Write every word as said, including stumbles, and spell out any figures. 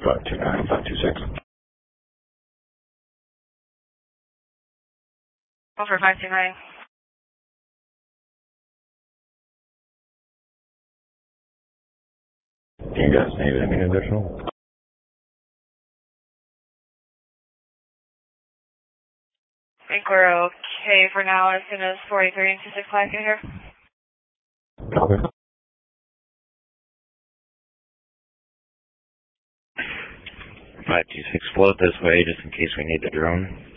five two nine, five two six. Over five two nine. Do you guys need any additional? I think we're okay for now as soon as forty-three and two six five get here. Okay. five two six, float this way just in case we need the drone.